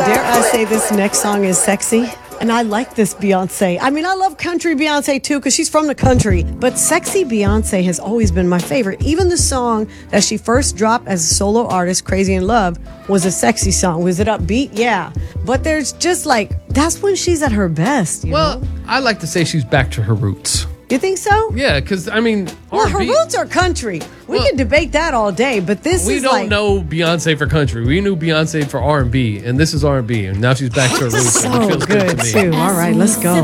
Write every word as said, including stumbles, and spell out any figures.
Dare I say this next song is sexy? And I like this Beyonce. I mean, I love country Beyonce too because she's from the country. But sexy Beyonce has always been my favorite. Even the song that she first dropped as a solo artist, Crazy in Love, was a sexy song. Was it upbeat? Yeah. But there's just like, that's when she's at her best. You Well, know? I like to say she's back to her roots. You think so? Yeah, because, I mean, Well, her R and B roots are country. We Well, can debate that all day, but this We is don't like... know Beyonce for country. We knew Beyonce for R and B, and this is R and B, and now she's back to her roots. and it so feels good, to me. too. All right, let's go.